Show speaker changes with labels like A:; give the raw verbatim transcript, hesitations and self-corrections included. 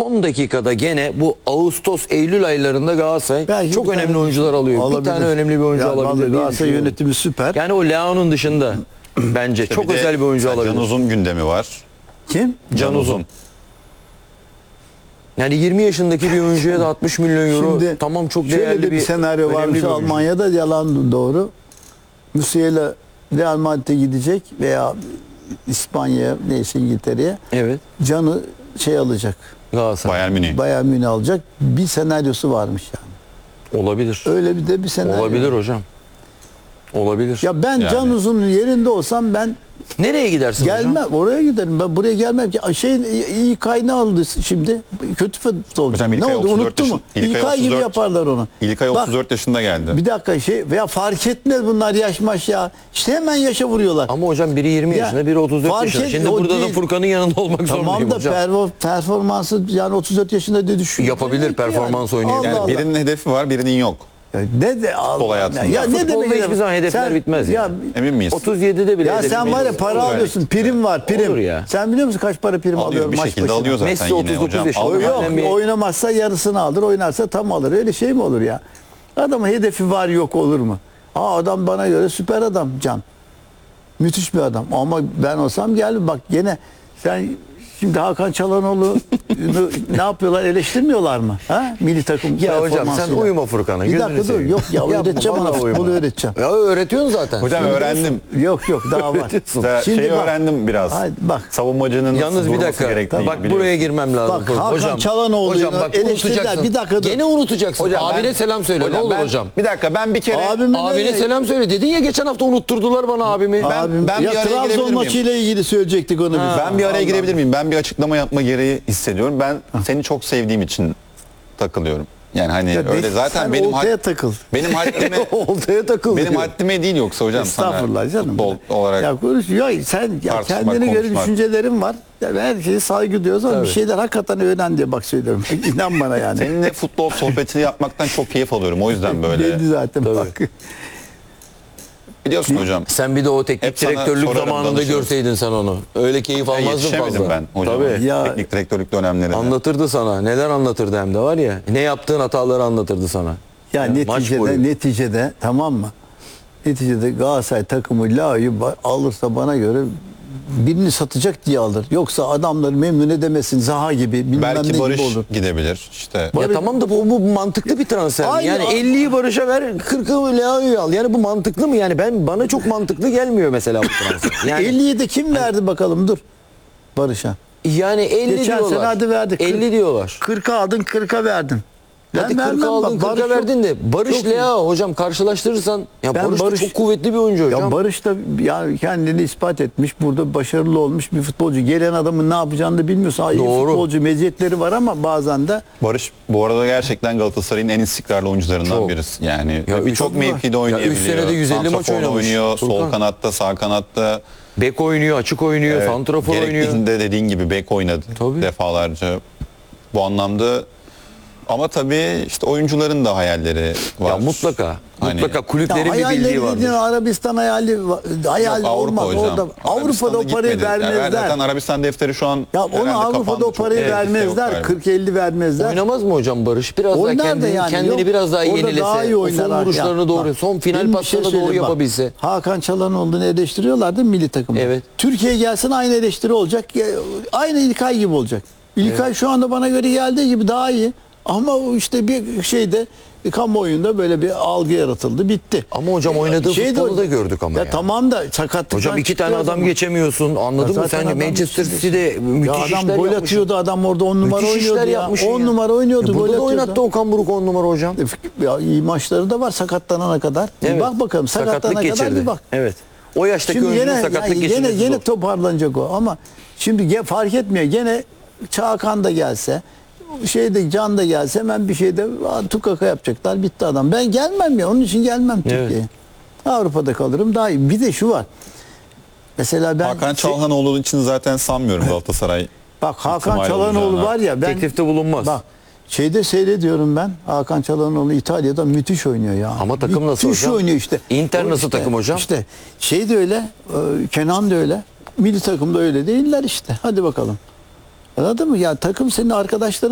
A: son dakikada gene bu Ağustos-Eylül aylarında Galatasaray
B: Belki
A: çok
B: bir
A: önemli
B: tane
A: oyuncular alıyor.
B: alabilir.
A: Bir tane önemli bir oyuncu
B: Ya
A: alabilir
B: vallahi
A: diye
B: Galatasaray
A: düşünüyorum.
B: yönetimi süper.
A: Yani o Leao'nun dışında bence çok
C: Bir de
A: özel bir oyuncu
C: Can
A: alabilir.
C: Uzun gündemi var.
B: Kim?
C: Can Uzun.
A: Yani yirmi yaşındaki bir oyuncuya da altmış milyon euro
B: Şimdi
A: tamam çok
B: şöyle
A: değerli
B: de bir,
A: bir
B: senaryo
A: önemli
B: varmış
A: bir oyuncu.
B: Almanya'da, yalan doğru. Musiala Real Madrid'e gidecek veya İspanya'ya, neyse İngiltere'ye.
A: Evet.
B: Can'ı şey alacak.
A: Galatasaray.
C: Bayern Münih.
B: Bayern Münih alacak. Bir senaryosu varmış yani.
A: Olabilir.
B: Öyle bir de bir senaryo.
A: Olabilir hocam. Olabilir.
B: Ya ben
C: Yani.
B: Can Uzun'un yerinde olsam ben
A: Nereye gidersin
B: gelmem.
A: hocam?
B: Oraya giderim. Ben buraya gelmem ki. Şey iyi kaynağı aldı şimdi. Kötü futbolcu.
C: Hocam
B: Ne
C: İlkay
B: oldu?
C: otuz dört
B: Unuttu mu?
C: yaşın- İlkay
B: İlkay gibi
C: otuz dört
B: yaparlar onu.
C: İlkay
B: Bak,
C: otuz dört yaşında geldi.
B: bir dakika şey veya fark etmez bunlar yaş maş ya. İşte hemen yaşa vuruyorlar.
A: Ama hocam biri yirmi
B: Ya,
A: yaşında, biri otuz dört
B: fark
A: yaşında.
B: et-
A: Şimdi
B: o
A: burada da
B: değil.
A: Furkan'ın yanında olmak
B: Tamam
A: zorundayım
B: da
A: hocam.
B: pervo- performansı yani otuz dört yaşında da düşüyor.
A: Yapabilir,
B: Demek ki
A: performans oynuyor.
B: Allah
C: Yani
B: Allah.
C: birinin hedefi var, birinin yok.
B: Ya ne de
C: Futbol hayatında.
B: Ya, ne
A: Futbolda
B: demek
A: hiçbir zaman hedefler
B: Sen-
A: bitmez
B: ya.
A: ya.
C: Emin miyiz?
A: otuz yedide bile
B: Ya
A: hedefim
B: sen var ya
A: belli.
B: para
C: Olur
B: alıyorsun.
C: yani.
B: Prim var, prim.
A: Olur ya.
B: Sen biliyor musun kaç para prim
C: Alıyor,
B: alıyor
C: bir
B: maç
C: şekilde
B: başına?
C: alıyor zaten
A: Messi
C: yine
A: otuz dokuz
C: hocam.
A: yaşında.
B: O
C: Alıyor.
B: yok,
A: Alemi-
B: oynamazsa yarısını alır, oynarsa tam alır. Öyle şey mi olur ya? Adamın hedefi var yok olur mu? Aa adam bana göre süper adam Can. Müthiş bir adam. Ama ben olsam gel bak gene sen şimdi Hakan Çalhanoğlu ne yapıyorlar? Eleştirmiyorlar mı? Ha? Milli takım
A: Ya hocam sen
B: performansıyla.
A: uyuma Furkan'a.
B: Bir
A: gözünü
B: dakika dur.
A: seveyim.
B: Yok ya
A: Yapma,
B: öğreteceğim ona
A: vallahi
B: futbolu
A: uyuma.
B: öğreteceğim.
A: Ya öğretiyorsun zaten.
C: Hocam öğrendim.
B: Yok yok daha var.
C: Daha
B: Şimdi
C: şeyi
B: bak-
C: öğrendim biraz.
B: Haydi bak.
C: Savunmacının
A: Yalnız
C: nasıl
A: bir
C: durması
A: dakika.
C: gerektiğini
A: Bak
C: biliyorsun.
A: buraya girmem lazım.
B: Bak, Hakan Çalhanoğlu'yu
A: hocam bak
B: eleştirdiler.
A: unutacaksın.
B: Bir dakika dur.
A: Gene unutacaksın.
C: Hocam
A: Abine
C: ben-
A: selam söyle. ne olur
C: ben-
A: hocam.
C: Bir dakika ben bir kere
B: Abime
A: Abine
B: ne-
A: selam söyle. Dedin ya geçen hafta unutturdular bana abimi.
C: Ben-
B: Abim,
C: ben bir
B: ya
C: araya girebilir
B: Trabzon
C: miyim?
B: maçıyla ilgili söyleyecektik onu biz.
C: ben bir araya
B: Allah
C: girebilir miyim? Ben bir açıklama yapma gereği hissediyorum. Ben seni çok sevdiğim için takılıyorum. Yani hani
B: Ya
C: öyle
B: de-
C: zaten
B: sen
C: benim
B: oltaya
C: had-
B: takıl.
C: benim haddime
A: Oltaya takıldı.
C: benim haddime değil yoksa hocam
B: Estağfurullah
C: sana
B: canım.
C: futbol olarak
B: Ya konuş, ya sen ya
C: tartışmak,
B: kendine göre
C: konuşmak.
B: düşüncelerin var. Ya her şeye saygı duyuyoruz ama
A: Tabii.
B: bir şeyler hakikaten öğren diye bak söylüyorum. İnan bana yani.
C: seninle futbol sohbetini yapmaktan çok keyif alıyorum. O yüzden böyle.
B: Belli zaten bak.
C: Biliyorsun hocam.
A: Sen bir de o teknik
C: Hep sana
A: direktörlük
C: sorarım,
A: zamanında
C: danışırım.
A: görseydin sen onu. Öyle keyif
C: Ben
A: almazdın
C: yetişemedim
A: fazla.
C: ben hocam.
A: Tabii.
B: Ya-
C: Teknik direktörlük dönemlerinde.
A: Anlatırdı sana. Neler anlatırdı hem de var ya. Ne yaptığın hataları anlatırdı sana.
B: Ya,
A: maç
B: neticede
A: boyu.
B: neticede tamam mı? Neticede Galatasaray takımı Lao'yu ba- alırsa bana göre birini satacak diye alır. Yoksa adamları memnun edemesin Zaha gibi bilmem ne
C: Belki
B: gibi
C: Barış
B: olur.
C: gidebilir. İşte
A: Ya
B: Barış-
A: tamam da bu, bu mantıklı bir transfer.
B: Aynı-
A: yani elliyi Barış'a ver, kırkı Leao'yu al. Yani bu mantıklı mı? Yani ben bana çok mantıklı gelmiyor mesela bu transfer. Yani
B: elliyi de kim verdi bakalım dur Barış'a.
A: yani elli
B: Geçen
A: diyorlar.
B: sene hadi verdik.
A: elli diyorlar.
B: kırka aldın kırka verdin.
A: Hadi
B: vermem
A: kırka aldın,
B: bak,
A: kırka
B: Barış
A: verdin
B: çok-
A: de Barış
B: çok iyi.
A: Leao hocam karşılaştırırsan ya
B: Ben
A: Barış, da
B: Barış-
A: çok kuvvetli bir oyuncu hocam.
B: Ya Barış da yani kendini ispat etmiş. Burada başarılı olmuş bir futbolcu. Gelen adamın ne yapacağını da bilmiyorsun. Ha, iyi
A: Doğru.
B: futbolcu meziyetleri var ama bazen de
C: Barış bu arada gerçekten Galatasaray'ın en istikrarlı oyuncularından
A: Çok.
C: birisi. Yani
A: Ya üç-
C: çok mevkide oynayabiliyor.
A: üç senede yüz elli maç
C: Santrafor'da
A: oynamış.
C: oynuyor, sol
A: Furkan.
C: kanatta, sağ kanatta.
A: Bek oynuyor, açık oynuyor,
C: Evet,
A: santrafor oynuyor.
C: gerektiğinde dediğin gibi bek oynadı
A: Tabii.
C: defalarca. Bu anlamda ama tabii işte oyuncuların da hayalleri var.
A: Ya mutlaka.
C: Hani-
A: mutlaka
B: ya
A: kulüplerin bir
B: hayalleri
A: bildiği
B: dediğin
A: vardır.
B: Arabistan hayali va- hayal
C: Yok, Avrupa
B: olmaz
C: hocam.
B: orada. Avrupa'da o
C: Arabistan'da
B: parayı
C: gitmedi. Yani
B: vermezler.
C: zaten Arabistan defteri şu an
B: Ya onu
C: herhalde
B: Avrupa'da
C: kapandı.
B: o parayı
C: Çok- Evet, yok
B: vermezler.
C: galiba.
B: kırk elli vermezler.
A: Oynamaz mı hocam Barış? Biraz
B: Oynar
A: daha
B: da
A: kendini,
B: yani.
A: kendini
B: Yok,
A: biraz daha
B: orada
A: yenilese.
B: daha iyi
A: o
B: oynar.
A: son vuruşlarını
B: Ya,
A: doğru.
B: bak,
A: Son final
B: benim bir şey
A: paslarını doğru
B: söyleyeyim bak.
A: yapabilse.
B: Hakan Çalhanoğlu'nu eleştiriyorlardı milli takımda.
A: Evet.
B: Türkiye gelsin aynı eleştiri olacak. Ya, aynı İlkay gibi olacak. İlkay şu anda bana göre geldiği gibi daha iyi. Ama o işte bir şeyde kamuoyunda böyle bir algı yaratıldı. Bitti.
A: Ama hocam oynadığı
B: Şey de-
A: futbolu da gördük ama
B: Ya
A: ya.
B: tamam da sakatlıktan
A: Hocam iki tane
B: çıkıyor
A: adam
B: zaman.
A: geçemiyorsun. Anladın
B: Ya
A: mı?
B: zaten
A: Sence
B: adam
A: Manchester
B: işte-
A: City'de müthiş
B: ya adam
A: işler
B: gol
A: yapmış.
B: atıyordu, adam orada on numara
A: Müthiş
B: oynuyordu
A: işler
B: ya.
A: yapmışsın
B: on
A: ya.
B: numara oynuyordu,
A: Ya
B: gol
A: burada da
B: atıyordu.
A: oynattı Okan Buruk on numara hocam.
B: Ya iyi maçları da var sakatlanana kadar.
A: Evet.
B: Bir bak bakalım sakatlanana
A: Sakatlık
B: kadar
A: geçirdi.
B: bir bak.
A: Evet. O yaştaki
B: Şimdi
A: oyuncunun
B: yine,
A: sakatlık
B: yani yine,
A: geçirmesi
B: yine
A: zor.
B: toparlanacak o ama şimdi ge- fark etmiyor. Gene Çağkan da gelse şeyde Can da gelse hemen bir şeyde "Aa, tukaka yapacaklar bitti adam. Ben gelmem ya onun için gelmem Türkiye'ye. Avrupa'da kalırım daha iyi. Bir de şu var. Mesela ben
C: Hakan Çalhanoğlu için zaten sanmıyorum Galatasaray.
B: bak Hakan
C: ihtimali
B: Çalhanoğlu
C: olacağını.
B: var ya ben
A: Teklifte bulunmaz.
B: bak şeyde seyrediyorum ben. Hakan Çalhanoğlu İtalya'da müthiş oynuyor ya.
A: Ama takım nasıl
B: müthiş
A: hocam?
B: oynuyor işte.
A: Inter
B: O
A: nasıl
B: işte-
A: takım hocam?
B: İşte şey de öyle. e, Kenan da öyle. Milli takımda öyle değiller işte. Hadi bakalım. Anladın mı? Ya takım senin arkadaşların